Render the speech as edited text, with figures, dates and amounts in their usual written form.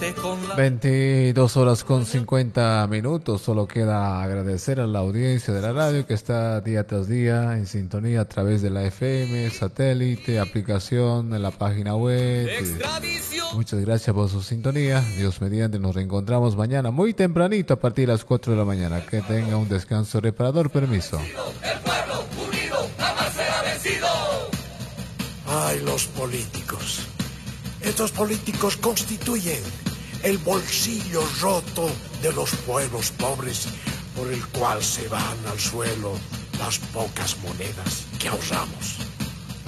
22 horas con 50 minutos. Solo queda agradecer a la audiencia de la radio que está día tras día en sintonía a través de la FM, satélite, aplicación, en la página web. Muchas gracias por su sintonía. Dios mediante, nos reencontramos mañana muy tempranito a partir de las 4 de la mañana. Que tenga un descanso reparador. Permiso. El pueblo unido jamás será vencido. Ay, los políticos. Estos políticos constituyen el bolsillo roto de los pueblos pobres, por el cual se van al suelo las pocas monedas que ahorramos.